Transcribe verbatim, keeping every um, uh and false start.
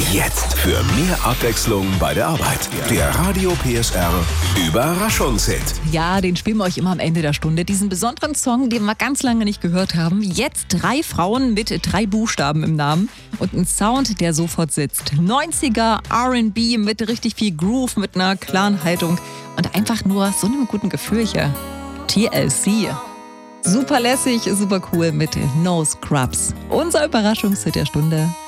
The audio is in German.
Jetzt für mehr Abwechslung bei der Arbeit. Der Radio P S R Überraschungshit. Ja, den spielen wir euch immer am Ende der Stunde. Diesen besonderen Song, den wir ganz lange nicht gehört haben. Jetzt drei Frauen mit drei Buchstaben im Namen und ein Sound, der sofort sitzt. neunziger R und B mit richtig viel Groove, mit einer klaren Haltung und einfach nur so einem guten Gefühl hier. T L C. Super lässig, super cool mit No Scrubs. Unser Überraschungshit der Stunde.